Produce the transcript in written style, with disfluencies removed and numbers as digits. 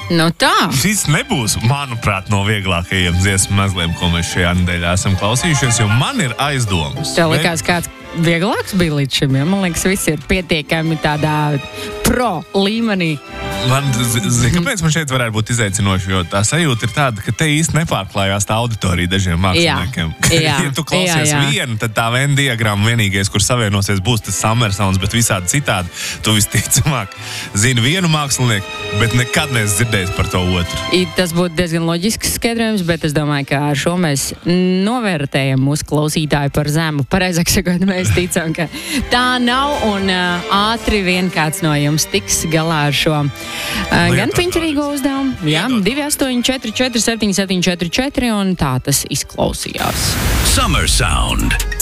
Nu tā. Šis nebūs, manuprāt, no vieglākajiem dziesmu mezgliem, ko mēs šajā nedēļā esam klausījušies, jo man ir aizdomas. Tev likās kāds vieglāks bija līdz šim, ja? Man liekas, viss ir pietiekami tādā pro līmenī. Kāpēc man šeit varētu būt izaicinoši, jo tā sajūta ir tāda, ka te īsti nepārklājās tā auditorija dažiem māksliniekiem. Jā, ja tu klausies vienu, tad tā Venn diagramma vienīgais, kur savienosies, būs tas Summer Sounds, bet visādi citādi tu visticamāk zini vienu mākslinieku, bet nekad neesi dzirdējis par to otru. Tas būtu diezgan loģisks skaidrojums, bet es domāju, ka ar šo mēs novērtējam mūsu klausītāju par zemu. Pareizāk sakot, mēs ticam, ka tā nav un ātri vien kāds no jums tiks galā ar šo gan piņķerīgo uzdevumu. Jā, 284 47 744 un tā tas izklausījās. Summer Sound.